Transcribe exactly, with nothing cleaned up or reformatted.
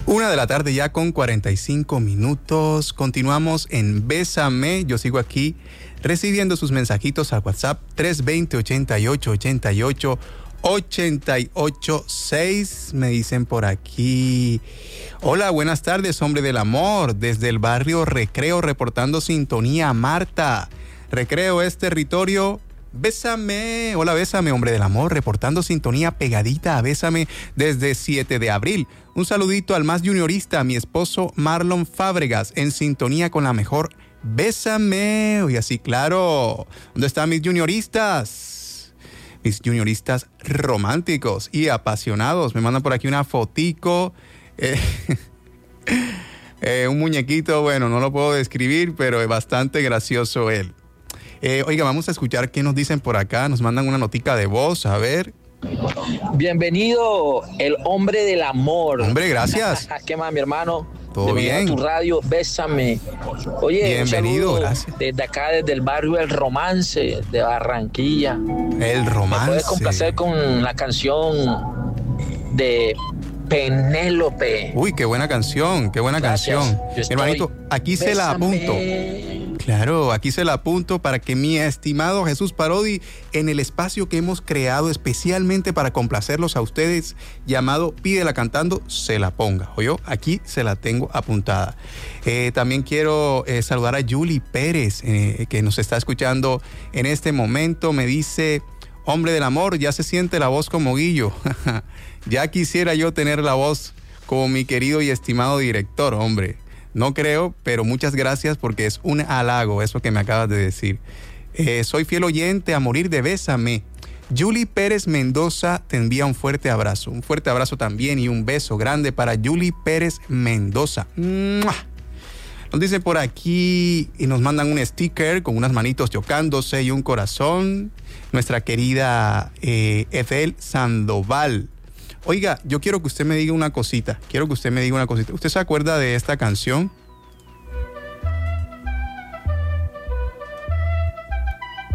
Una de la tarde ya con cuarenta y cinco minutos. Continuamos en Bésame. Yo sigo aquí recibiendo sus mensajitos al WhatsApp tres dos cero, ochenta y ocho, ochenta y ocho, ochenta y ocho seis. Me dicen por aquí: hola, buenas tardes, hombre del amor. Desde el barrio Recreo, reportando sintonía. Marta, Recreo es territorio. Bésame, hola Bésame, hombre del amor, reportando sintonía pegadita a Bésame desde siete de abril. Un saludito al más juniorista, mi esposo Marlon Fábregas, en sintonía con la mejor Bésame. Oye, así claro, ¿dónde están mis junioristas? Mis junioristas románticos y apasionados. Me mandan por aquí una fotico, eh, eh, un muñequito, bueno, no lo puedo describir, pero es bastante gracioso él. Eh, oiga, vamos a escuchar qué nos dicen por acá. Nos mandan una notica de voz, a ver. Bienvenido, el hombre del amor. Hombre, gracias. ¿Qué más, mi hermano? Todo bien. A tu radio, Bésame. Oye, bienvenido, gracias. Desde acá, desde el barrio El Romance, de Barranquilla. El Romance. ¿Me puedes complacer con la canción de Penélope? Uy, qué buena canción, qué buena Gracias. canción. Estoy... Hermanito, aquí Bésame. Se la apunto. Claro, aquí se la apunto para que mi estimado Jesús Parodi, en el espacio que hemos creado especialmente para complacerlos a ustedes, llamado Pídela Cantando, se la ponga. ¿O yo? Aquí se la tengo apuntada. Eh, también quiero eh, saludar a Julie Pérez, eh, que nos está escuchando en este momento. Me dice: hombre del amor, ya se siente la voz como Guillo. Ya quisiera yo tener la voz como mi querido y estimado director, hombre. No creo, pero muchas gracias porque es un halago eso que me acabas de decir. Eh, soy fiel oyente a morir de Bésame. Julie Pérez Mendoza te envía un fuerte abrazo. Un fuerte abrazo también y un beso grande para Julie Pérez Mendoza. ¡Mua! Nos dicen por aquí y nos mandan un sticker con unas manitos chocándose y un corazón. Nuestra querida eh, Ethel Sandoval. Oiga, yo quiero que usted me diga una cosita. Quiero que usted me diga una cosita. ¿Usted se acuerda de esta canción?